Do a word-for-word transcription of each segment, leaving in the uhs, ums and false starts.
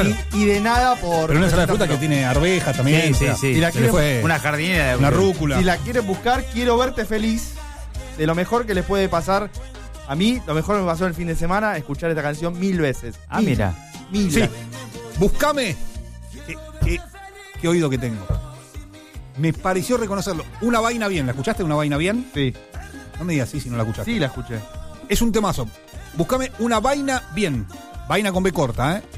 Y, y de nada por... Pero una ensalada de fruta que tiene arveja también. Sí, o sea, sí, sí. Y la se le quieren- fue Una jardinera. una rúcula. Si la quieren buscar, quiero verte feliz. De lo mejor que les puede pasar. A mí, lo mejor que me pasó el fin de semana, escuchar esta canción mil veces. Ah, Mil, mira. Mil. Sí. Buscame. ¿Qué, qué, qué oído que tengo. Me pareció reconocerlo. Una vaina bien. ¿La escuchaste? ¿Una vaina bien? Sí. No me digas sí si no la escuchaste. Sí, la escuché. Es un temazo. Buscame una vaina bien. Vaina con B corta, ¿eh?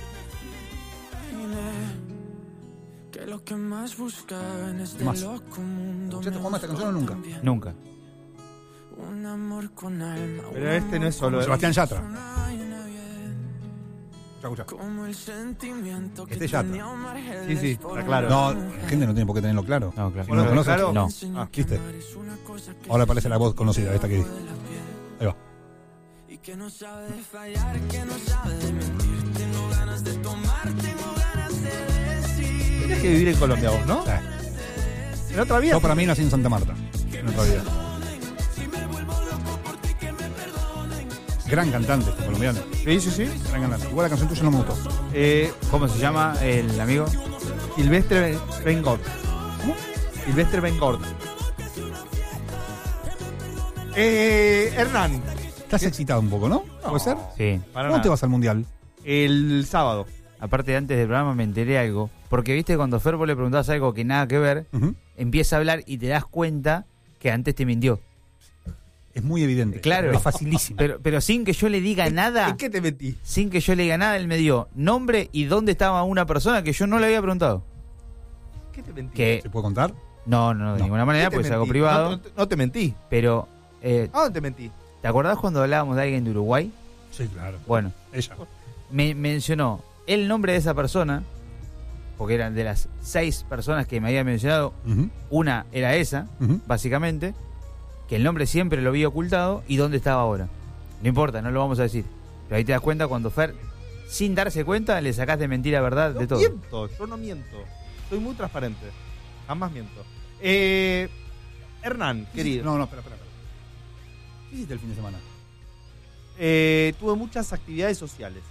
Que lo que más buscan es de Temazo. loco mundo. ¿Escuchaste, Juanma, esta canción o nunca? Nunca. Un amor con alma. Pero este no es solo... Sebastián Yatra. Escucha, escucha. Como el sentimiento que Este es Yatra. tenía Omar Geles Sí, sí, por está claro. No, la gente no tiene por qué tenerlo claro. No, claro. Si no lo Bueno, conoces, claro. No. Ah, ¿viste? Ahora aparece la voz conocida, esta que dice. Ahí va. Y que no sabe de fallar, que no sabe de mentir. Tengo ganas de tomar, tengo ganas de decir. Tienes que vivir en Colombia vos, ¿no? Eh, En otra vida. Yo para mí nací en Santa Marta. En otra vida. Gran cantante este colombiano. Sí, sí, sí. Gran cantante. Igual la canción tuya no me gustó. Eh, ¿Cómo se llama el amigo? Silvestre Bengord. ¿Cómo? Silvestre Bengord. Eh, Hernán. Estás excitado un poco, ¿no? ¿Puede ser? Sí. Para ¿Cómo nada. te vas al mundial? El sábado. Aparte, antes del programa me enteré algo. Porque, viste, cuando Fer vos le preguntás algo que nada que ver, Ujú. empieza a hablar y te das cuenta que antes te mintió. Es muy evidente. Claro. Es facilísimo. Pero, pero sin que yo le diga nada, ¿En qué te metí? sin que yo le diga nada, él me dio nombre y dónde estaba una persona que yo no le había preguntado. ¿Qué te mentí? Que ¿Se puede contar? no, no, de No. ninguna ¿Qué manera, te pues es algo mentí? privado. No, no te- no te mentí. Pero, eh, ¿A dónde te mentí? ¿te acordás cuando hablábamos de alguien de Uruguay? Sí, claro. Bueno, Ella. me mencionó el nombre de esa persona, porque eran de las seis personas que me había mencionado, Ujú, una era esa, ujú. básicamente, que el nombre siempre lo había ocultado y dónde estaba ahora. No importa, no lo vamos a decir. Pero ahí te das cuenta cuando Fer, sin darse cuenta, le sacás de mentira verdad No de todo. miento, yo no miento. Soy muy transparente. Jamás miento. Eh, Hernán, querido. No, no, espera, espera. espera. ¿Qué hiciste el fin de semana? Eh, tuve muchas actividades sociales.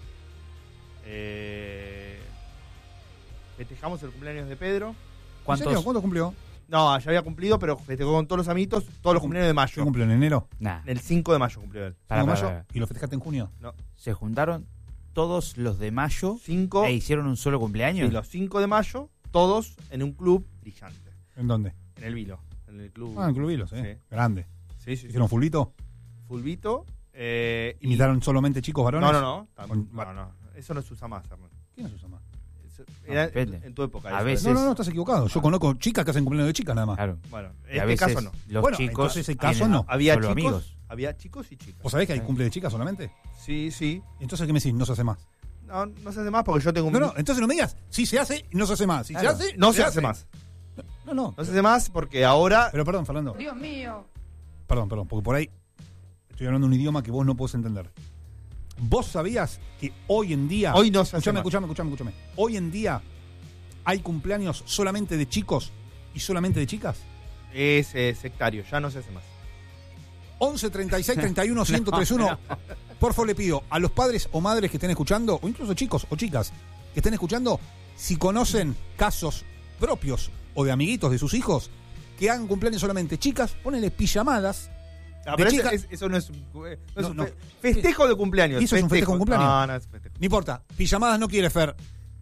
Eh, festejamos el cumpleaños de Pedro. ¿En ¿Cuántos? serio? ¿Cuánto cumplió? No, ya había cumplido, pero festejó con todos los amiguitos todos los cumpleaños de ¿Yo mayo. cumplió en enero? Nah. El cinco de mayo cumplió él. Pará, ¿cinco de pará, mayo? pará. ¿Y lo festejaste en junio? Se juntaron todos los de mayo cinco e hicieron un solo cumpleaños. y los cinco de mayo, todos en un club brillante. ¿En dónde? En el Vilo. En el club. Ah, en Club Vilos, ¿eh? Sí. Grande. Sí, sí, sí. ¿Hicieron fulbito? Fulvito. Eh, y- ¿Imitaron solamente chicos varones? No, no, no. Con- No, no. Eso no se usa más, Hernán. ¿Quién es Susana? Eso- Era en, depende. en tu época. A eso veces- era. No, no, no, estás equivocado. Yo conozco chicas que hacen cumpleaños de chicas nada más. Claro. Bueno, Y en a este veces caso no. los Bueno, chicos. entonces ese caso tienen no. Había solo chicos, amigos. había chicos y chicas. ¿Vos sabés que hay cumple de chicas solamente? Sí, sí. Entonces, ¿qué me decís? No se hace más. No, no se hace más porque yo tengo un... No, no, entonces no me digas. Si se hace, no se hace más. Si Claro, se hace, no se hace más. No, no. No se hace más porque ahora... Pero perdón, Fernando. Dios mío. Perdón, perdón, porque por ahí estoy hablando un idioma que vos no podés entender. ¿Vos sabías que hoy en día... Hoy no se hace Escuchame, más. escuchame, escuchame, escuchame. Hoy en día hay cumpleaños solamente de chicos y solamente de chicas. Es eh, sectario, ya no se hace más. once treinta y seis treinta y uno ciento treinta y uno. Por favor, le pido a los padres o madres que estén escuchando, o incluso chicos o chicas que estén escuchando, si conocen casos propios o de amiguitos de sus hijos que hagan cumpleaños solamente chicas, ponenle pijamadas. Ah, De pero ese- chica- es- eso no es un, no es No, un no. fe- festejo de cumpleaños. ¿Y eso es un festejo de cumpleaños? No, no es festejo. No importa, pijamadas no quiere Fer.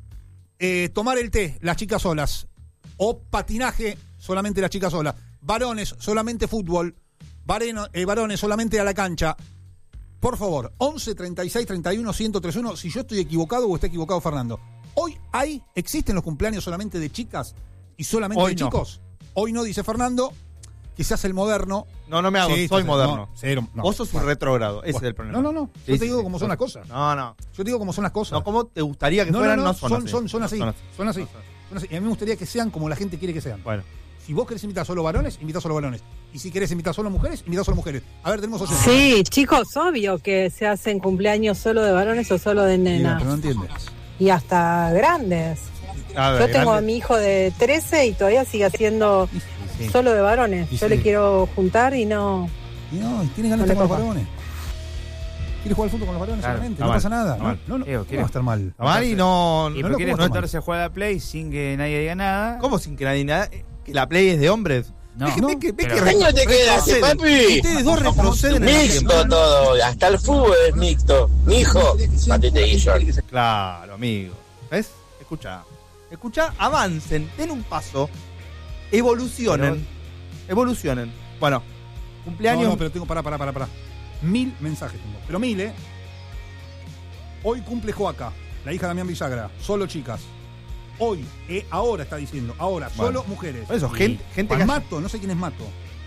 Eh, tomar el té, las chicas solas. O patinaje, solamente las chicas solas. Varones, solamente fútbol. Vareno- eh, varones, solamente a la cancha. Por favor, once treinta y seis treinta y uno ciento treinta y uno. Si yo estoy equivocado o está equivocado Fernando. Hoy hay, existen los cumpleaños solamente de chicas y solamente Hoy de no. chicos. Hoy no, dice Fernando, que se hace el moderno. No, no me hago, Sí, soy sí, moderno. no, cero, no. Vos sos un retrógrado, ese Bueno, es el problema. No, no, no. Sí, Yo sí, te digo sí. cómo son las cosas. No, no. Yo te digo cómo son las cosas. No, ¿cómo te gustaría que No, fueran? no, No, no, son, son, así. son, son así. No son así. Son así. No son así. Son así. Y a mí me gustaría que sean como la gente quiere que sean. Bueno. Si vos querés invitar solo varones, invita solo varones. Y si querés invitar solo mujeres, invita solo mujeres. A ver, tenemos oyentes. Sí, chicos, obvio que se hacen cumpleaños solo de varones o solo de Mira, nenas. pero no entiendes. Y hasta grandes. A ver, Yo tengo a grande. mi hijo de trece y todavía sigue haciendo Sí. solo de varones. Y Yo sí. le quiero juntar y no... Y no, y tiene ganas No de le tomar copa. varones. ¿Quiere jugar al fútbol con los varones Claro, solamente? está No mal, pasa nada. está No, mal. no, no, Diego, ¿cómo quiere- va a estar mal? Está mal y no. ¿Y no, por qué no, no ¿cómo está mal? meterse a jugar a la Play sin que nadie diga nada? ¿Cómo sin que nadie nada? Que la Play es de hombres. No, Ve que, no, ve que, ve pero- que ¿Qué año te quedas, retroceden. papi? Ustedes dos retroceden en el Mixto tiempo. todo, hasta el fútbol es mixto. Mijo, Matete Guillón. Claro, amigo. ¿Ves? Escucha. Escucha, avancen, den un paso, evolucionen. Evolucionen. Bueno, cumpleaños. No, no, pero tengo, pará, pará, pará, pará. Mil mensajes tengo. Pero mil, ¿eh? Hoy cumple Joaca, la hija de Damián Villagra. Solo chicas. Hoy, eh, ahora está diciendo. Ahora, Bueno. solo mujeres. Por eso, Y gente, gente que. Juan Mato, no sé quién es Mato.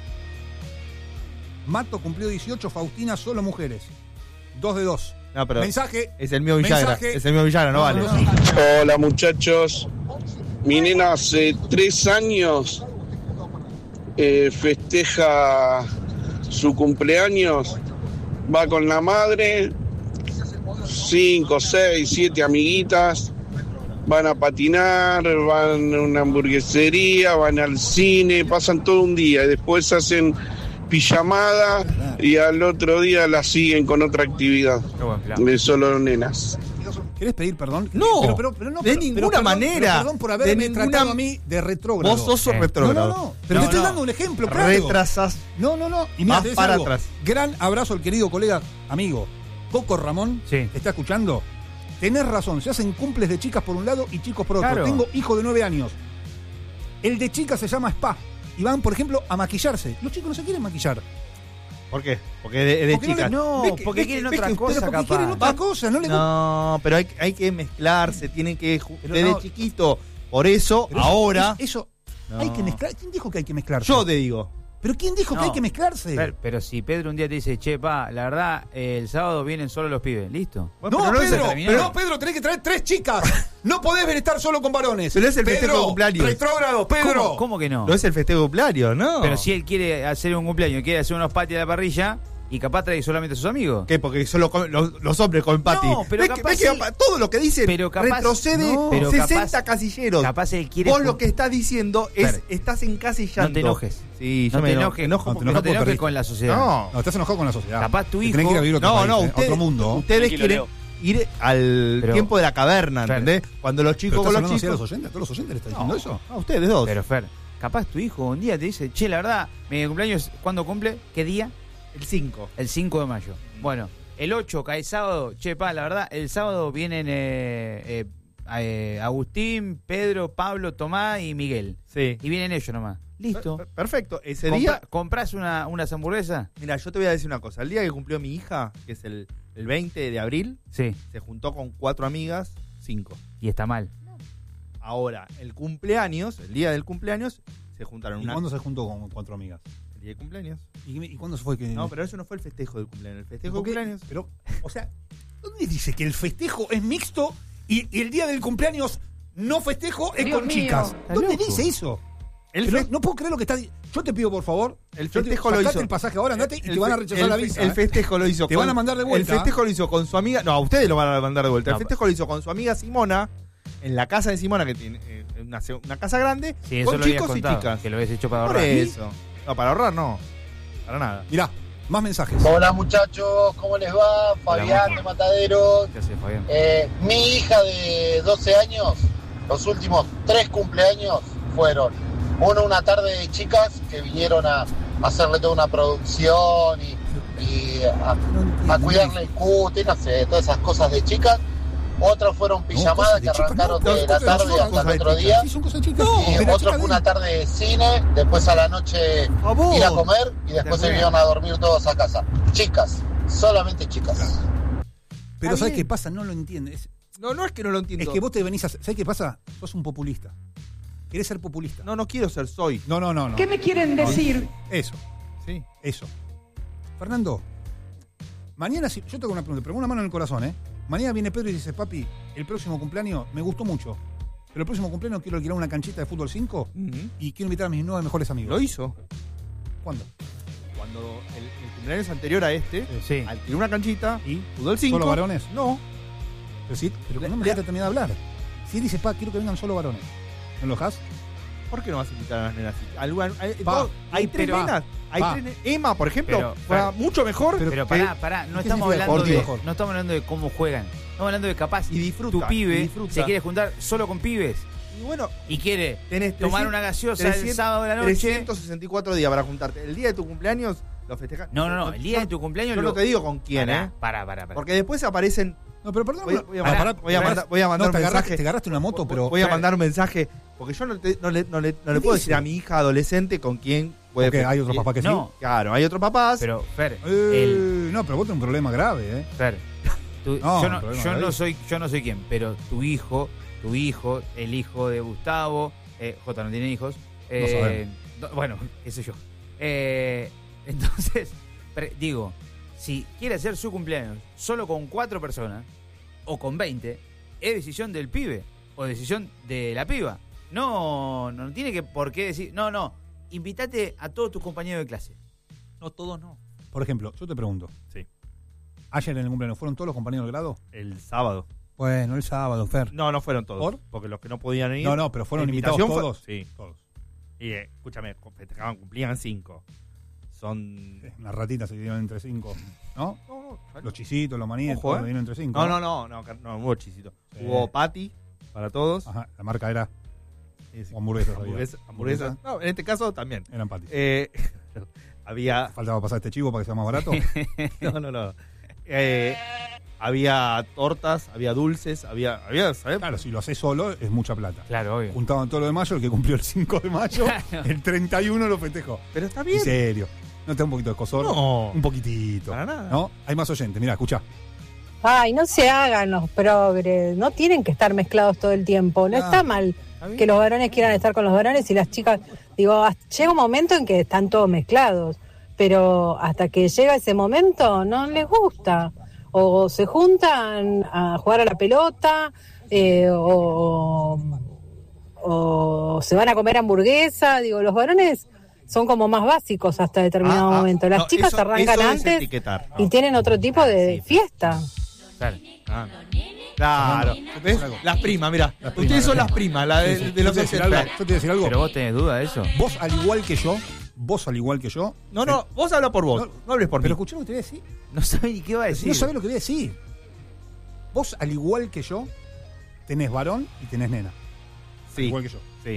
Mato cumplió dieciocho, Faustina, solo mujeres. Dos de dos. No, pero Mensaje. es el mío Villagra. Mensaje. Es el mío Villagra, no, No, vale. no, no. Hola muchachos, mi nena hace tres años eh, festeja su cumpleaños, va con la madre, cinco, seis, siete amiguitas, van a patinar, van a una hamburguesería, van al cine, pasan todo un día y después hacen pijamada y al otro día la siguen con otra actividad Qué buen plan. de solo nenas. ¿Querés pedir perdón? No, pero, pero, pero no de pero- ninguna pero perdón, manera. pero perdón por haberme De ninguna- tratado a mí de retrógrado. Vos sos Eh. retrógrado. No, no, no. Pero No, te estoy no. dando un ejemplo, claro. Retrasas. No, no, no. Y mira, Más te voy a decir para algo. atrás. Gran abrazo al querido colega, amigo, Coco Ramón. Sí. ¿Está escuchando? Tenés razón, se hacen cumples de chicas por un lado y chicos por otro. Claro. Tengo hijo de nueve años. El de chicas se llama spa. Y van, por ejemplo, a maquillarse. Los chicos no se quieren maquillar. ¿Por qué? Porque es de, es de Porque no chicas. le- No, Ve que- porque ve quieren que- ve otra que- cosa, pero porque capaz. quieren otra cosa, no le gusta. No, pero hay, hay que mezclarse, tienen que ju- Pero desde no. chiquito. Por eso, Pero eso- ahora, Eso, No. hay que mezclar. ¿Quién dijo que hay que mezclarse? yo te digo. ¿Pero quién dijo que No. hay que mezclarse? Pero, pero si Pedro un día te dice, che, pa, la verdad, eh, el sábado vienen solo los pibes, ¿listo? Bueno, No, pero no es el- Pedro, terminó. pero no, Pedro, tenés que traer tres chicas. No podés estar solo con varones. Pero es el festejo Pedro, de cumpleaños. Retrógrado, Pedro. ¿Cómo, cómo que no? No es el festejo de cumpleaños, ¿no? Pero si él quiere hacer un cumpleaños, quiere hacer unos patis a la parrilla y capaz trae solamente a sus amigos. ¿Qué? Porque solo comen- los, los hombres comen pati. No, pero ¿Ves que- capaz ves que él- todo lo que dicen pero capaz- retrocede no, pero sesenta capaz- casilleros. Capaz él quiere. Vos ju- lo que estás diciendo es, Fer, estás encasillando. no te enojes. Sí, yo No me te eno- enojes, enojo no te porque- no enojes te porque enojes perdiste. con la sociedad. No. No, estás enojado con la sociedad. Capaz tu Te hijo- tenés que ir a vivir otro No, país, no, eh, ustedes, otro mundo. ustedes Tranquilo, quieren Leo. ir al Pero- tiempo de la caverna, Fer. ¿entendés? Cuando los ¿Pero chicos estás con los hablando así a chicos. los oyentes? ¿A todos los oyentes le estás diciendo No, eso? a ustedes dos. Pero Fer, capaz tu hijo un día te dice, che, la verdad, mi cumpleaños, ¿cuándo cumple? ¿Qué día? el cinco. El cinco de mayo. Bueno, el ocho cae sábado. Che, pa, la verdad, el sábado vienen eh, eh, eh, Agustín, Pedro, Pablo, Tomás y Miguel. Sí. Y vienen ellos nomás. Listo. Per- Perfecto. Ese Compra- día. ¿Comprás una, unas hamburguesas? Mira, yo te voy a decir una cosa. El día que cumplió mi hija, que es el, el veinte de abril, Sí. se juntó con cuatro amigas, cinco. Y está mal. Ahora, el cumpleaños, el día del cumpleaños, se juntaron ¿Y una. cuándo se juntó con cuatro amigas? El día de cumpleaños. ¿Y, y cuándo se fue que.? No, pero eso no fue el festejo del cumpleaños. El festejo ¿Por del qué? cumpleaños. Pero, o sea, ¿dónde dice que el festejo es mixto y, y el día del cumpleaños no festejo es Dios con mío. chicas? Está ¿Dónde loco. dice eso? El Pero fe- no puedo creer lo que está diciendo. Yo te pido, por favor, El yo te- festejo lo sacate hizo. el pasaje ahora, andate y el te van a fe- rechazar el la fe- visa. El ¿eh? festejo lo hizo. Te van a mandar de vuelta. El festejo lo hizo con su amiga. No, a ustedes lo van a mandar de vuelta. No, el festejo lo hizo con su amiga Simona, en la casa de Simona, que tiene eh, una, una casa grande, Sí, eso con lo habías chicos y contado, chicas. que lo habías hecho para Por ahorrar. eso. No, para ahorrar no. Para nada. Mirá, más mensajes. Hola muchachos, ¿cómo les va? Fabián Hola, de Matadero. ¿Qué haces, Fabián? Eh, mi hija de doce años, los últimos tres cumpleaños fueron uno una tarde de chicas que vinieron a hacerle toda una producción y, y a, a cuidarle el cuti, no sé, todas esas cosas de chicas. Otros fueron pijamadas que arrancaron No, de la no, tarde no, hasta cosas el de otro chicas. día. Sí, son cosas chicas. Y Pero la otro chica fue de- una tarde de cine, después a la noche A vos. ir a comer y después se Te vinieron a dormir todos a casa. Chicas, solamente chicas. Pero Está ¿sabes bien. qué pasa? No lo entiendes. No, no es que no lo entiendo. Es que vos te venís a... ¿Sabes qué pasa? Sos un populista. Querés ser populista. No, no quiero ser soy. No, no, no. no. ¿Qué me quieren decir? Eso, Sí. eso. Fernando, mañana, si, yo tengo una pregunta, pero con una mano en el corazón, ¿eh? Mañana viene Pedro y dice, papi, el próximo cumpleaños me gustó mucho, pero el próximo cumpleaños quiero alquilar una canchita de fútbol cinco Ujú. y quiero invitar a mis nueve mejores amigos. Lo hizo. ¿Cuándo? Cuando el, el cumpleaños anterior a este, Sí. alquiló una canchita, ¿Y? fútbol cinco. ¿Solo varones? No. Pero, sí, pero Le- no me le- dejaste terminar de hablar. Si él dice, pa, quiero que vengan solo varones, ¿no lo dejás? ¿Por qué no vas a invitar a las nenas? Alguna- hay, Pa, dos- hay tres pero- nenas. Hay pa. tres ne- Emma, por ejemplo, Pero, juega Fer, mucho mejor. Pero que- pará, pará, no ¿Qué estamos significa hablando de, mejor? no estamos hablando de cómo juegan. Estamos hablando de capaz Y disfruta, tu pibe y disfruta. se quiere juntar solo con pibes Y bueno, y quiere tenés tomar trescientos una gaseosa el trescientos sábado de la noche. trescientos sesenta y cuatro días para juntarte. El día de tu cumpleaños lo festejas. No, no, no, el día de tu cumpleaños Yo lo- no te digo con quién, Pará, ¿eh? pará, pará, pará. Porque después aparecen. No, pero perdón, Voy, pero- voy a, Pará, mandar, voy a pará. mandar, voy a mandar no, te un agarraste, mensaje. te agarraste una moto, pero... Voy a Fer. mandar un mensaje. Porque yo no, te- no le, no le- no le ¿Qué puedo dice? decir a mi hija adolescente con quién puede Porque hay otros festejar. papás que sí. No. Claro, hay otros papás. Pero, Fer, Eh, el, No, pero vos tenés un problema grave, ¿eh? Fer, tú- No, yo, no, problema yo de no ahí. soy yo no soy quien, pero tu hijo, tu hijo, el hijo de Gustavo, eh, Jota no tiene hijos. eh, sabemos. no- bueno, qué sé yo. Eh, entonces, pre- digo, si quiere hacer su cumpleaños solo con cuatro personas o con veinte, es decisión del pibe o decisión de la piba. No, no tiene que por qué decir, no, no, invítate a todos tus compañeros de clase. No, todos no. Por ejemplo, yo te pregunto. Sí. Ayer en el cumpleaños, ¿fueron todos los compañeros del grado? El sábado. Bueno, el sábado, Fer. No, no fueron todos. ¿Por? Porque los que no podían ir. No, no, pero fueron la invitados invitación fue- todos. Sí. Todos. Y eh, escúchame, festejaban, cumplían cinco. Son. Las ratitas se dividieron entre cinco, ¿no? No, no, Los chisitos, los maníes, Ojo, todos ¿eh? se dividieron entre cinco. no, no, no, no, no, no, hubo chisito. Sí. Hubo patty para todos. Ajá, la marca era Sí, sí. o hamburguesas. había. Hamburguesas, hamburguesas. No, en este caso también. Eran patis. Eh, había. Faltaba pasar este chivo para que sea más barato. No, no, no. Eh, había tortas, había dulces, había. había ¿sabes? Claro, si lo haces solo es mucha plata. Claro, obvio. Juntaban todo lo de mayo, el que cumplió el cinco de mayo, Claro. el treinta y uno lo festejó. Pero está En bien. serio. ¿No te da un poquito de escosor? No. Un poquitito. Para nada. ¿No? Hay más oyentes. Mira, escucha. Ay, no se hagan los progres, no tienen que estar mezclados todo el tiempo. No Ah. está mal ¿Está bien? que los varones quieran estar con los varones y las chicas, digo, hasta- llega un momento en que están todos mezclados, pero hasta que llega ese momento no les gusta. O se juntan a jugar a la pelota, eh, o, o se van a comer hamburguesa. Digo, los varones son como más básicos hasta determinado Ah, ah, momento. Las no, chicas eso- arrancan eso es antes etiquetar. y tienen otro tipo de fiesta. Claro. Ah. Claro. ¿Ves? Las primas, mira. Las primas, Ustedes son las las primas, la de, Sí, sí. de los Yo te voy a decir algo. ochenta. Yo te voy a decir algo. Pero vos tenés duda de eso. Vos, al igual que yo, vos, al igual que yo. No, no, vos habla por vos. No, No, hables por Pero mí. escuchá lo que te voy a decir. No sabe ni qué va a decir. No sabés lo que voy a decir. Vos, al igual que yo, tenés varón y tenés nena. Sí, Igual que yo. sí.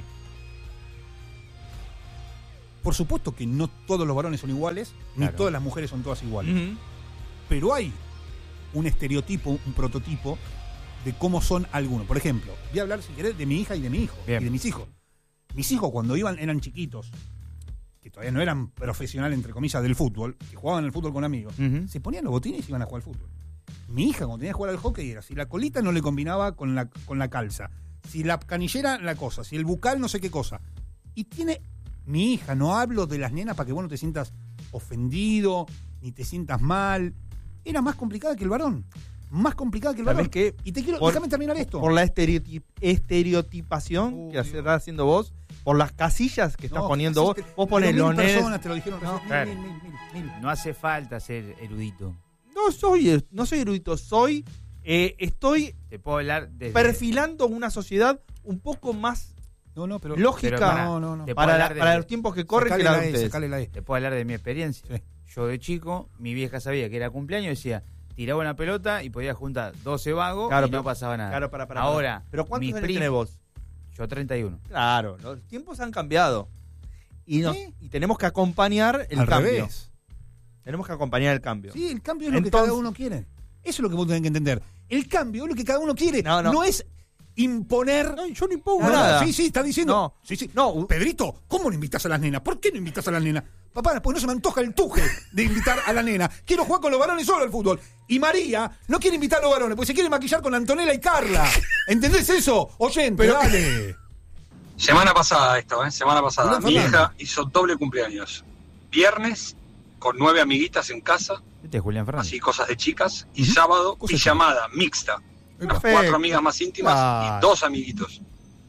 Por supuesto que no todos los varones son iguales, ni Claro. todas las mujeres son todas iguales. Ujú. Pero hay un estereotipo, un prototipo de cómo son algunos. Por ejemplo, voy a hablar, si querés, de mi hija y de mi hijo. Bien. Y de mis hijos. Mis hijos, cuando iban, eran chiquitos, que todavía no eran profesionales, entre comillas, del fútbol, que jugaban al fútbol con amigos, Ujú. se ponían los botines y iban a jugar al fútbol. Mi hija, cuando tenía que jugar al hockey, era si la colita no le combinaba con la, con la calza, si la canillera, la cosa, si el bucal, no sé qué cosa. Y tiene mi hija, no hablo de las nenas para que vos no te sientas ofendido, ni te sientas mal. Era más complicada que el varón. Más complicada que el ¿Sabés varón. qué? Y te quiero, Por- déjame terminar esto. Por la estereotip- estereotipación Uh, que Dios. estás haciendo vos, por las casillas que estás No, poniendo vos. existe- Vos ponés pero los mil nenes. personas te lo dijeron. No, recién. claro. Mil, mil, mil, mil, mil. No hace falta ser erudito. No soy, no soy erudito, soy. eh, estoy Te puedo hablar desde... perfilando una sociedad un poco más No, no, pero. lógica pero pará, no, no, no. te puedo para, la- hablar de- para los tiempos que corren Sacale que la la de E, ustedes. sacale la E. Te puedo hablar de mi experiencia. Sí. Yo de chico, mi vieja sabía que era cumpleaños y decía, tiraba una pelota y podía juntar doce vagos Claro, y pero- no pasaba nada. Claro, para, para, Ahora, ¿pero cuántos mis años prim- tenés vos? Yo treinta y uno. Claro, los tiempos han cambiado. Y, nos- ¿Sí? y tenemos que acompañar el Al cambio. revés. Tenemos que acompañar el cambio. Sí, el cambio es lo que Entonces- cada uno quiere. Eso es lo que vos tenés que entender. El cambio es lo que cada uno quiere. No, No, no. es imponer. No, yo no impongo No, no, nada. Sí, sí, está diciendo. No. Sí, sí. No. Pedrito, ¿cómo no invitas a las nenas? ¿Por qué no invitas a las nenas? Papá, pues no se me antoja el tuje de invitar a la nena. Quiero jugar con los varones solo al fútbol. Y María no quiere invitar a los varones, porque se quiere maquillar con Antonella y Carla. ¿Entendés eso? Oyente, Pero- dale. Semana pasada esto, ¿eh? Semana pasada. Julián Mi Fernando. hija hizo doble cumpleaños. Viernes, con nueve amiguitas en casa, Este es Julián Fernández. así cosas de chicas. Y sábado, Cosas de pijamada mixta. Las Perfecto. cuatro amigas más íntimas Claro. y dos amiguitos.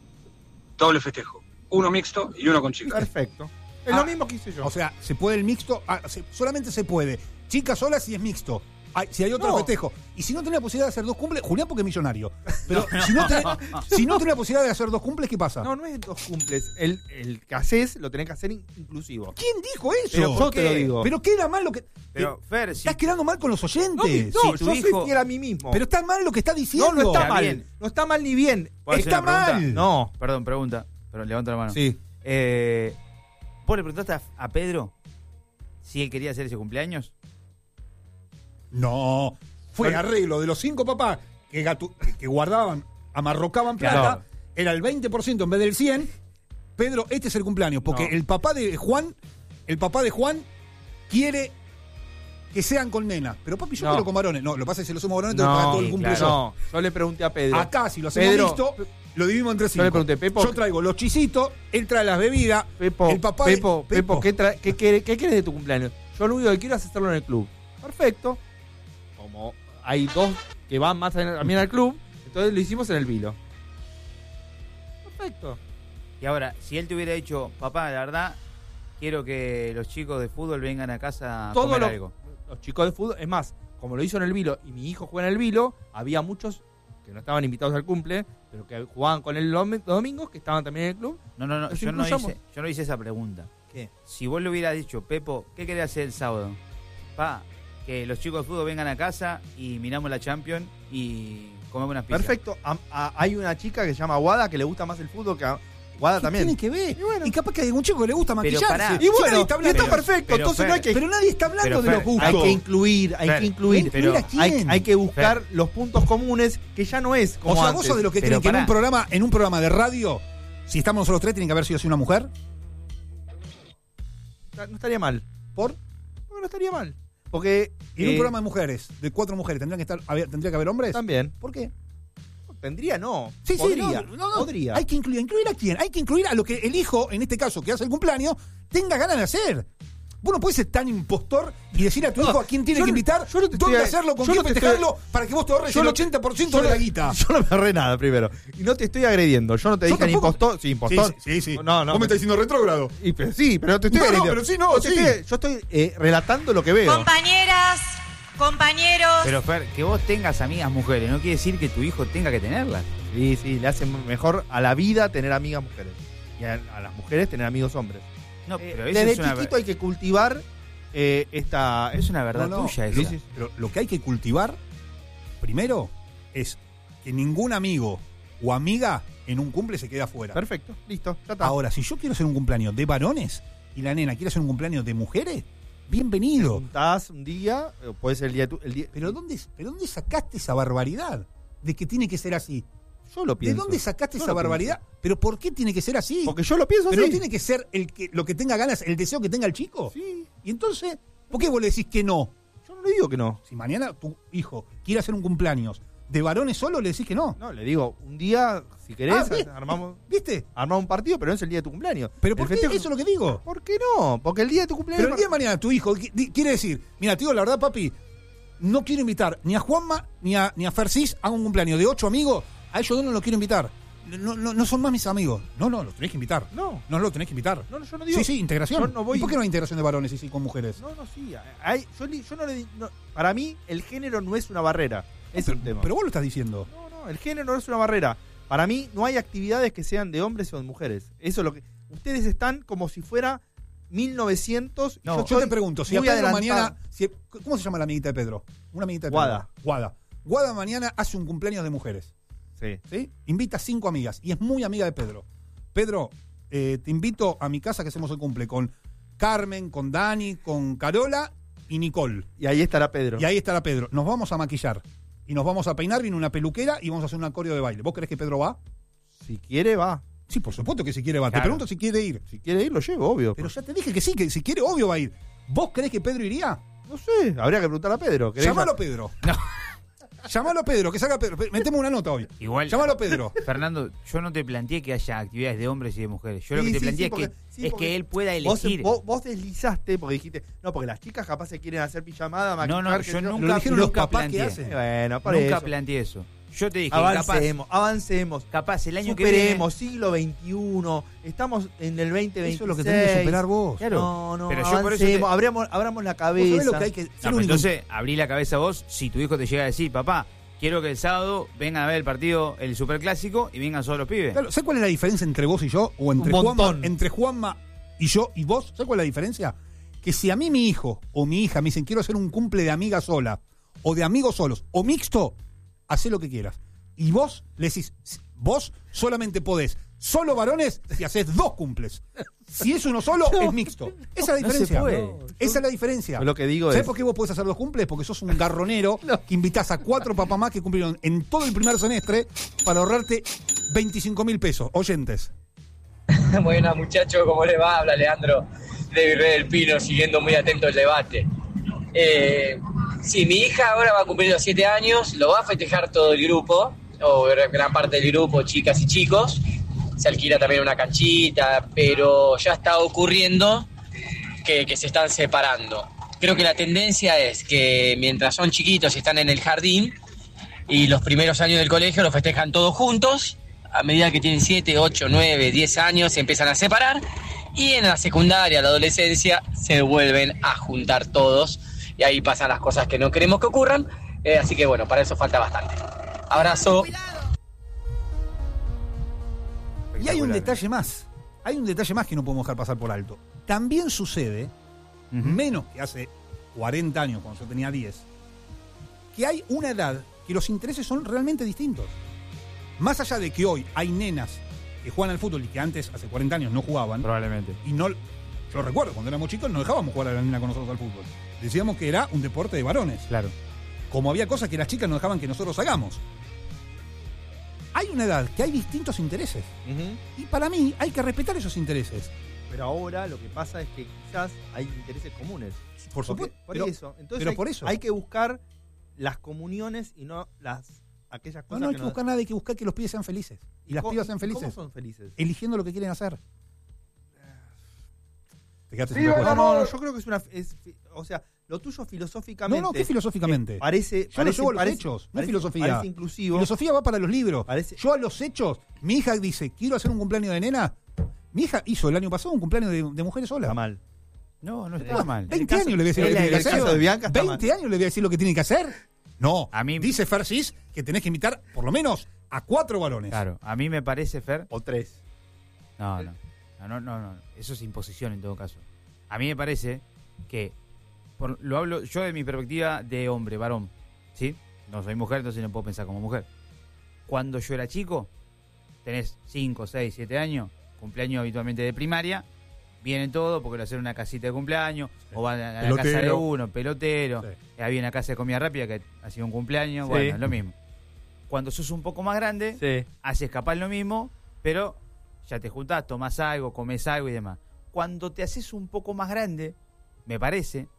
Doble festejo. Uno mixto y uno con chicas. Perfecto. Es Ah, lo mismo que hice yo. O sea, se puede el mixto, ah, se- solamente se puede. Chicas solas y es mixto. hay, si hay otro No. festejo. Y si no tenés la posibilidad de hacer dos cumples, Julián porque es millonario. Pero si no tenés, si no tenés la posibilidad de hacer dos cumples, ¿qué pasa? No, no es dos cumples. El, el que haces lo tenés que hacer in- inclusivo. ¿Quién dijo eso? Pero yo te lo digo. Pero queda mal lo que. Pero, que- Fer, si- estás quedando mal con los No, oyentes. no, si tu yo hijo- soy fiel a mí mismo. Pero está mal lo que está diciendo. no, no está Está mal. bien. No está mal ni bien. ¿Puedo hacer está una pregunta? mal. No. Perdón, pregunta. Pero levanta la mano. Sí. Eh, ¿Vos le preguntaste a, a Pedro si él quería hacer ese cumpleaños? No. Fue Bueno. arreglo de los cinco papás que, gatu- que guardaban, amarrocaban plata. Claro. Era el veinte por ciento en vez del cien por ciento. Pedro, este es el cumpleaños. Porque No. el papá de Juan, el papá de Juan quiere que sean con nena. Pero papi, yo No. quiero con varones. No, lo que pasa es que si lo hacemos varones, tengo que pagar todo el sí, cumple claro. yo. No, yo le pregunté a Pedro. Acá, si lo hacemos Pedro, listo, lo dividimos entre cinco. le pregunté, Pepo- Yo traigo los chisitos, él trae las bebidas. Pepo, el papá de- Pepo, Pepo, ¿qué, tra- qué, quiere- qué quieres de tu cumpleaños? Yo lo único que quiero es hacerlo en el club. Perfecto. Como hay dos que van más a- también al club, entonces lo hicimos en el Vilo. Perfecto. Y ahora, si él te hubiera dicho, papá, la verdad, quiero que los chicos de fútbol vengan a casa a Todo comer lo- algo. Los chicos de fútbol, es más, como lo hizo en el Vilo y mi hijo juega en el Vilo, había muchos que no estaban invitados al cumple, pero que jugaban con él los domingos, que estaban también en el club. No, no, no, Los yo no, incluyamos. hice, yo no hice esa pregunta. ¿Qué? Si vos le hubieras dicho, Pepo, ¿qué querés hacer el sábado? Pa, que los chicos de fútbol vengan a casa y miramos la Champions y comemos unas pizzas. Perfecto. A- a- hay una chica que se llama Guada que le gusta más el fútbol que a Guada ¿Qué también. tiene que ver? Y bueno. Y capaz que hay algún chico que le gusta Pero maquillarse. pará. Y Si bueno, nadie está y hablando- está perfecto. pero, Entonces Fer, no hay que, Pero nadie está hablando Pero, de los Fer, gustos. hay que incluir, hay Fer, que incluir. pero- ¿a quién? Hay, hay que buscar Fer. los puntos comunes que ya no es como O sea, antes. vos sos de los que Pero creen que en pará. un programa, en un programa de radio, si estamos nosotros tres, tiene que haber sido así una mujer. No estaría mal. ¿Por? No, no estaría mal. Porque Y en un eh, programa de mujeres, de cuatro mujeres, ¿tendrían que estar, haber- tendría que haber hombres? también. ¿Por qué? Tendría, no. Sí, sí, podría. no, no, no. Podría. Hay que incluir, ¿incluir a quién? Hay que incluir a lo que el hijo, en este caso, que hace el cumpleaños, tenga ganas de hacer. Vos no puedes ser tan impostor y decir a tu No, hijo a quién tiene yo que no- invitar, yo no te dónde estoy- hacerlo, con yo quién no te festejarlo, estoy- para que vos te ahorres yo el no- ochenta por ciento yo de no- la guita. Yo no me ahorré nada primero. Y no te estoy agrediendo. Yo no te Yo dije ni tampoco- impostor. Sí, impostor. Sí, sí, sí. No, no. Vos me estás diciendo retrógrado. Y, pero sí, pero te estoy No, no, agrediendo. pero sí, no, te sí. estoy- yo estoy eh, relatando lo que veo. Compañeras, compañeros. Pero Fer, que vos tengas amigas mujeres no quiere decir que tu hijo tenga que tenerlas. Sí, sí, le hace mejor a la vida tener amigas mujeres. Y a, a las mujeres tener amigos hombres. No, Eh, pero eso desde es una, chiquito hay que cultivar eh, esta... es una verdad No, no, tuya lo- eso. Pero lo que hay que cultivar, primero, es que ningún amigo o amiga en un cumple se quede afuera. Perfecto, listo, ya está. Ahora, si yo quiero hacer un cumpleaños de varones y la nena quiere hacer un cumpleaños de mujeres, bienvenido. Juntás un día, eh, puede ser el día... tu- El día Pero ¿dónde, ¿pero dónde sacaste esa barbaridad de que tiene que ser así? yo lo ¿De pienso. dónde sacaste Yo esa lo barbaridad? ¿Pero por qué tiene que ser así? pienso. Porque yo lo pienso ¿Pero así. no tiene que ser el que, lo que tenga ganas, el deseo que tenga el chico? Sí, Y entonces, ¿por qué vos le decís que no? yo no le digo que no. Si mañana tu hijo quiere hacer un cumpleaños de varones solo, le decís que no. No, le digo, un día, si querés, Ah, ¿ves? armamos, ¿Viste? armamos un partido, pero no es el día de tu cumpleaños. ¿Pero El por qué? festejo- Eso es lo que digo. ¿Por qué no? Porque el día de tu cumpleaños... Pero el día de mañana tu hijo qui- di- quiere decir, mira, tío, la verdad, papi, no quiero invitar ni a Juanma ni a, ni a Fercis a un cumpleaños de ocho amigos, a ellos dos no los quiero invitar. No, no, no son más mis amigos. No, no, los tenés que invitar. No. No los tenés que invitar. No, no, yo no digo... Sí, sí, integración. Yo no voy- ¿Y por qué no hay integración de varones y sí con mujeres? No, no, sí. Hay, yo, li- yo no le di- no- para mí, el género no es una barrera. Es pero, un tema. pero vos lo estás diciendo. No, no, el género no es una barrera. Para mí, no hay actividades que sean de hombres o de mujeres. Eso es lo que... Ustedes están como si fuera mil novecientos... y No, yo estoy te pregunto, si a muy Pedro adelantado. mañana. si- ¿Cómo se llama la amiguita de Pedro? Una amiguita de Guada. Pedro. Guada. Guada mañana hace un cumpleaños de mujeres. Sí. ¿Sí? Invita a cinco amigas y es muy amiga de Pedro. Pedro, eh, te invito a mi casa que hacemos el cumple con Carmen, con Dani, con Carola y Nicole. Y ahí estará Pedro. Y ahí estará Pedro. Nos vamos a maquillar y nos vamos a peinar, viene una peluquera y vamos a hacer un acorio de baile. ¿Vos creés que Pedro va? Si quiere, va. Sí, por supuesto que si quiere va. Claro. Te pregunto si quiere ir. Si quiere ir, lo llevo, obvio. Pero ya te dije que sí, que si quiere, obvio va a ir. ¿Vos creés que Pedro iría? No sé, habría que preguntar a Pedro. ¿Querés- Llámalo a Pedro. Llámalo a Pedro, que salga Pedro. Metemos una nota hoy. Igual, Llámalo a Pedro. Fernando, yo no te planteé que haya actividades de hombres y de mujeres. Yo lo Sí, que te sí, planteé sí, es, porque- que, sí, es porque que él pueda Vos, elegir. vos, vos deslizaste porque dijiste, no, porque las chicas capaz se quieren hacer pijamada, No, maquillar. no, que yo no- nunca, Lo dijeron los nunca papás que planteé. hacen. Bueno, por Nunca eso. planteé eso. Yo te dije, capaz, Avancemos, avancemos. capaz el año que Superemos, siglo veintiuno. Estamos en el veinte veintiséis. Eso es lo que tenés que superar vos. Claro. No, no, Pero yo por eso avancemos, te- abramos, abramos la ¿Vos cabeza. sabés lo que hay que viene. ser No, pero único? entonces, abrí la cabeza vos si tu hijo te llega a decir, papá, quiero que el sábado vengan a ver el partido, el superclásico, y vengan solo los pibes. Claro, ¿sabes cuál es la diferencia entre vos y yo? O entre Un Juanma, montón. entre Juanma y yo y vos. ¿Sabes cuál es la diferencia? Que si a mí mi hijo o mi hija me dicen quiero hacer un cumple de amiga sola, o de amigos solos, o mixto, hacé lo que quieras. Y vos le decís, vos solamente podés solo varones si haces dos cumples. Si es uno solo, es mixto. Esa es la No se diferencia. puede. No, Esa es la diferencia. Yo lo que digo ¿Sabés es- por qué vos podés hacer dos cumples? Porque sos un garronero que invitás a cuatro papamás que cumplieron en todo el primer semestre para ahorrarte veinticinco mil pesos. Oyentes. Buenas muchachos, ¿cómo les va? Habla Leandro de Virrey del Pino, siguiendo muy atento el debate. Eh, sí, mi hija ahora va a cumplir los siete años, lo va a festejar todo el grupo, o gran parte del grupo, chicas y chicos. Se alquila también una canchita, pero ya está ocurriendo que, que se están separando. Creo que la tendencia es que mientras son chiquitos y están en el jardín y los primeros años del colegio los festejan todos juntos, a medida que tienen siete, ocho, nueve, diez años se empiezan a separar y en la secundaria, la adolescencia, se vuelven a juntar todos y ahí pasan las cosas que no queremos que ocurran, eh, así que bueno, para eso falta bastante. Abrazo. Y hay un detalle más. Hay un detalle más que no podemos dejar pasar por alto. También sucede, menos que hace cuarenta años, cuando yo tenía diez, que hay una edad que los intereses son realmente distintos. Más allá de que hoy hay nenas que juegan al fútbol y que antes, hace cuarenta años, no jugaban. Probablemente. Y no, yo recuerdo, cuando éramos chicos no dejábamos jugar a la nena con nosotros al fútbol. Decíamos que era un deporte de varones. Claro. Como había cosas que las chicas no dejaban que nosotros hagamos. Hay una edad que hay distintos intereses. Ujú. Y para mí hay que respetar esos intereses. Pero ahora lo que pasa es que quizás hay intereses comunes. Por Porque- supuesto. Por pero, eso. Entonces pero hay, por eso. hay que buscar las comuniones y no las aquellas No, cosas no hay que que nos- buscar nada, hay que buscar que los pibes sean felices. Y las ¿Cómo- pibas sean ¿Cómo felices. son felices? Eligiendo lo que quieren hacer. Te quedaste sin No, respuesta. no, no, yo creo que es una... es- o sea, lo tuyo filosóficamente... No, no, ¿qué filosóficamente? eh, Parece... Yo lo parece, llevo a los parece- hechos, no parece- filosofía. Parece inclusivo. Filosofía va para los libros. Parece- Yo a los hechos, mi hija dice, quiero hacer un cumpleaños de nena. Mi hija hizo el año pasado un cumpleaños de, de mujeres solas. Está mal. No, no está mal. veinte El caso- años le voy a decir lo el- que tiene que el hacer. caso de Bianca está veinte años le voy a decir lo que tiene que hacer. No, A mí- dice Fersis que tenés que invitar por lo menos a cuatro varones. Claro, a mí me parece, Fer. O tres. No, no. No, no, no, no. Eso es imposición en todo caso. A mí me parece que, por- lo hablo yo de mi perspectiva de hombre, varón, ¿sí? No soy mujer, entonces no puedo pensar como mujer. Cuando yo era chico, tenés cinco, seis, siete años, cumpleaños habitualmente de primaria, vienen todos porque lo hacen una casita de cumpleaños, o van a la Pelotero. casa de uno, pelotero, Sí. había una casa de comida rápida que hacía un cumpleaños, Sí. bueno, es lo mismo. Cuando sos un poco más grande, Sí. haces capaz lo mismo, pero ya te juntás, tomás algo, comes algo y demás. Cuando te haces un poco más grande, me parece,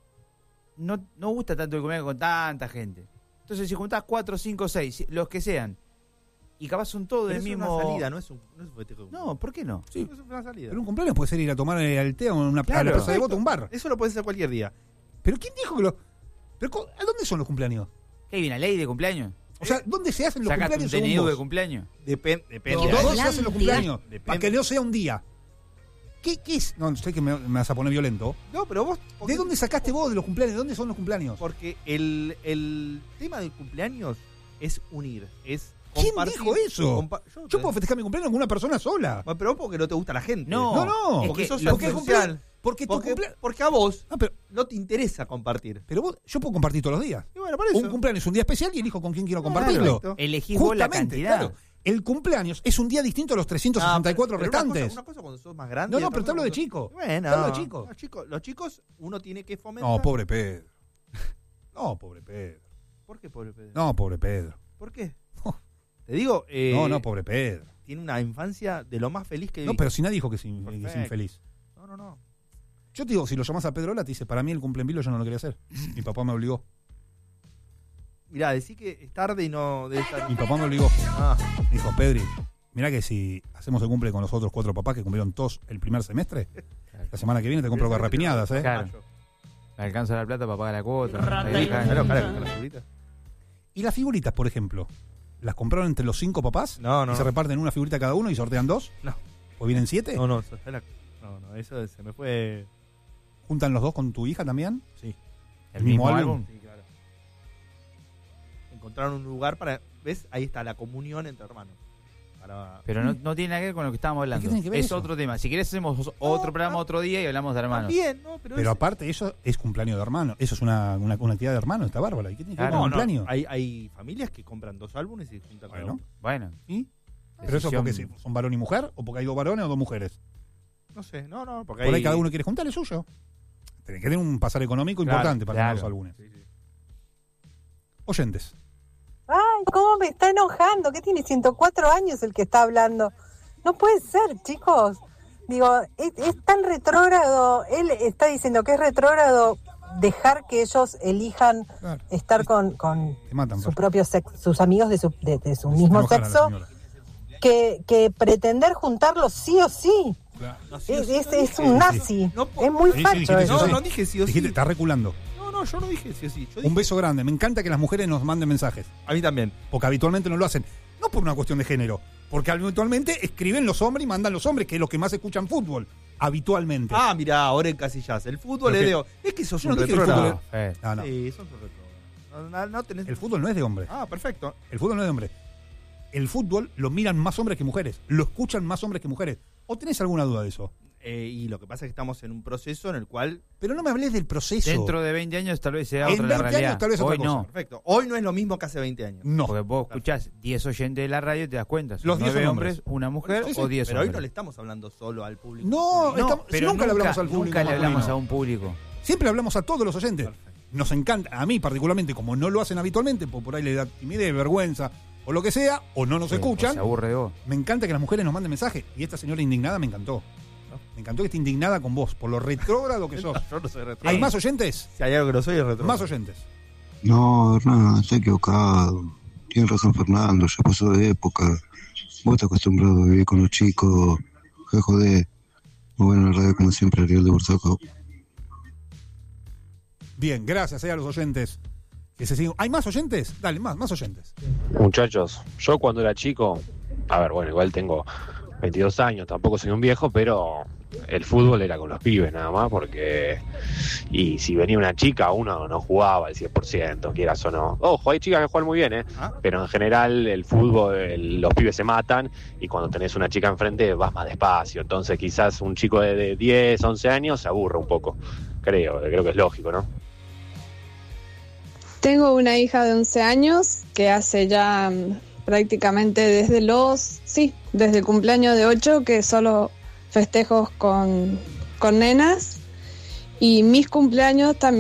no, no gusta tanto el comer con tanta gente. Entonces, si juntás cuatro, cinco, seis, los que sean, y capaz son todos Pero del es mismo. una salida, no es un, no es un festejo. No, ¿por qué no? Sí. Es una salida. Pero un cumpleaños puede ser ir a tomar eh, al té o una, Claro. a la plaza de Voto, un bar. Eso lo puedes hacer cualquier día. Pero ¿quién dijo que lo...? Pero, co- ¿a dónde son los cumpleaños? ¿Qué hay una ley de cumpleaños? O sea, ¿dónde se hacen los ¿Sacaste un cumpleaños D N I según de vos? cumpleaños? Depen- depende. ¿Dónde Hay- se hacen los cumpleaños? Depende. Para que no sea un día. ¿Qué, qué es? No, sé que me, me vas a poner violento. No, pero vos... ¿De dónde sacaste vos de los cumpleaños? ¿De dónde son los cumpleaños? Porque el, el tema del cumpleaños es unir, es ¿Quién compartir- dijo eso? compa- yo, Yo puedo festejar mi cumpleaños con una persona sola. Bueno, pero vos porque no te gusta la gente. No, No, no. es porque que sos lo- porque es social. cumpleaños. Porque tu Porque, cumplea- porque a vos No, pero, no te interesa compartir. pero vos, yo puedo compartir todos los días. Y bueno, por eso. Un cumpleaños es un día especial y elijo con quién quiero Ah, compartirlo. perfecto. elegís vos la Justamente, cantidad. claro. El cumpleaños es un día distinto a los trescientos sesenta y cuatro Ah, pero- pero restantes. Una cosa, una cosa cuando sos más grande. No, y no, otra pero te cosa hablo de cuando- chico. Bueno, Te hablo de chico. Los chicos, los chicos uno tiene que fomentar. No, pobre Pedro. No, pobre Pedro. ¿Por qué pobre Pedro? No, pobre Pedro. ¿Por qué? Te digo, eh, No, no, pobre Pedro. tiene una infancia de lo más feliz que No, viví. pero si nadie dijo que es, in- que es Perfecto. infeliz. No, no, no. Yo te digo, si lo llamás a Pedro Ola, te dice, para mí el cumple en vilo yo no lo quería hacer. Mi papá me obligó. Mirá, decí que es tarde y no debe estar. Mi papá me obligó. Ah, Dijo, Pedri, mirá que si hacemos el cumple con los otros cuatro papás que cumplieron todos el primer semestre, la semana que viene te compro garrapiñadas, ¿eh? Claro. Me alcanza la plata para pagar la cuota. claro, claro, claro, con la figurita. Y las figuritas, por ejemplo. ¿Las compraron entre los cinco papás? No, no. ¿Y se no. reparten una figurita cada uno y sortean dos? No. ¿O vienen siete? No, no, eso, la- no, no, eso se me fue. ¿Juntan los dos con tu hija también? Sí. ¿El mismo álbum? Sí, claro. Encontraron un lugar para. ¿Ves? Ahí está la comunión entre hermanos. Para... Pero no, no tiene nada que ver con lo que estábamos hablando. ¿Qué tiene que ver Es eso? otro tema. Si querés hacemos otro No, programa no. otro día y hablamos de hermanos. También, ¿no? Pero, Pero es- aparte, eso es cumpleaños de hermano. Eso es una, una, una actividad de hermano, está bárbara. ¿Y qué tiene que ver Claro, con no, no, cumpleaños? hay, hay familias que compran dos álbumes y juntan cada Bueno. uno. Bueno. ¿Y? ¿Pero eso decisión- porque sí, son varón y mujer? ¿O porque hay dos varones o dos mujeres? No sé, no, no, porque Por ahí hay- cada uno quiere juntar el suyo. Tiene que tener un pasar económico Claro, importante para claro. los álbumes. Sí, sí. Oyentes. Ay, cómo me está enojando. ¿Qué tiene ciento cuatro años el que está hablando? No puede ser, chicos. Digo, es, es tan retrógrado. Él está diciendo que es retrógrado dejar que ellos elijan Claro. estar con, con Te matan, su Fer. propio sexo, sus amigos de su, de, de su Se mismo enojan a la sexo, señora. que, que pretender juntarlos sí o sí. No, sí, Es, sí, es, no es dije- un nazi. No po- Es muy Sí, sí, facho dijiste eso. sí, No, sí. no dije sí o sí. Dijiste, está reculando. No, no, yo no dije sí o sí. Yo dije, Un beso grande. Me encanta que las mujeres nos manden mensajes. A mí también. Porque habitualmente no lo hacen. No por una cuestión de género. Porque habitualmente escriben los hombres y mandan los hombres, que es los que más escuchan fútbol. Habitualmente. Ah, mirá, ahora en Casillas. El fútbol Pero es que- de. ho- Es que sos Yo un no dije el retrógrado. fútbol. Eh, Ah, no. Sí, sos un retrógrado. No, no, no tenés. El fútbol no es de hombre. Ah, perfecto. El fútbol no es de hombre. El fútbol lo miran más hombres que mujeres. Lo escuchan más hombres que mujeres. ¿O tenés alguna duda de eso? Eh, y lo que pasa es que estamos en un proceso en el cual. Pero no me hables del proceso. Dentro de veinte años tal vez sea En otra la veinte realidad. años tal vez otra Hoy cosa. no. Perfecto. Hoy no es lo mismo que hace veinte años. No. Porque vos escuchás diez oyentes de la radio y te das cuenta. Son Los diez nueve son hombres, hombres. una mujer Sí, sí. o diez Pero hoy hombres. no le estamos hablando solo al público. No, No, estamos- pero nunca, le hablamos al público. nunca le hablamos masculino. a un público. Siempre hablamos a todos los oyentes. Nos encanta, a mí particularmente, como no lo hacen habitualmente, por, por ahí le da timidez, vergüenza, o lo que sea, o no nos Sí, escuchan. Se aburre de vos. Me encanta que las mujeres nos manden mensajes. Y esta señora indignada me encantó. Me encantó que esté indignada con vos, por lo retrógrado que sos. Yo no soy retrógrado. ¿Hay más oyentes? Si hay algo que no soy, es retrógrado. Más oyentes. No, Hernán, está equivocado. Tiene razón Fernando, ya pasó de época. Vos estás acostumbrado a vivir con los chicos. Que joder. Muy bueno en la radio, como siempre, Ariel de Bursaco. Bien, gracias eh, a los oyentes. Que se siguen. ¿Hay más oyentes? Dale, más, más oyentes. Muchachos, yo cuando era chico, a ver, bueno, igual tengo veintidós años, tampoco soy un viejo, pero el fútbol era con los pibes nada más, porque y si venía una chica, uno no jugaba al cien por ciento, quieras o no. Ojo, hay chicas que juegan muy bien, ¿eh? ¿Ah? Pero en general el fútbol, el- los pibes se matan y cuando tenés una chica enfrente vas más despacio, entonces quizás un chico de, de diez, once años se aburre un poco, creo, creo que es lógico, ¿no? Tengo una hija de once años que hace ya mm, prácticamente desde los, sí, desde el cumpleaños de ocho que solo festejos con, con nenas y mis cumpleaños también.